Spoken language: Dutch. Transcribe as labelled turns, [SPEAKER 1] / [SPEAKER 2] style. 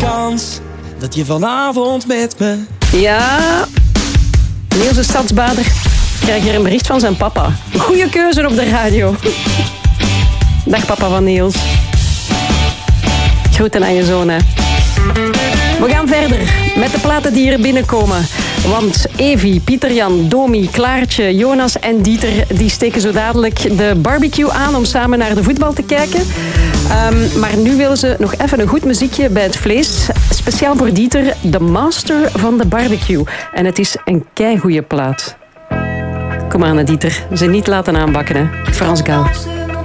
[SPEAKER 1] kans dat je vanavond met me...
[SPEAKER 2] Ja, Niels de Stadsbader krijgt hier een bericht van zijn papa. Goeie keuze op de radio. Dag papa van Niels. Groeten aan je zoon, hè. We gaan verder met de platen die hier binnenkomen. Want Evi, Pieter-Jan, Domi, Klaartje, Jonas en Dieter... die steken zo dadelijk de barbecue aan om samen naar de voetbal te kijken. Maar nu willen ze nog even een goed muziekje bij het vlees. Speciaal voor Dieter, de master van de barbecue. En het is een keigoeie plaat. Kom aan, Dieter. Ze niet laten aanbakken, hè. Frans Gaal.